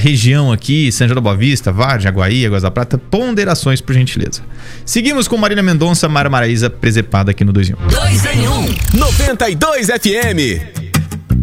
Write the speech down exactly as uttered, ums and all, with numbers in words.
região aqui, São João da Boa Vista, Vargem, Jaguaí, Águas da Prata, ponderações, por gentileza. Seguimos com Marília Mendonça, Mara Maraíza, presepada aqui no dois em um. dois em um, noventa e dois F M.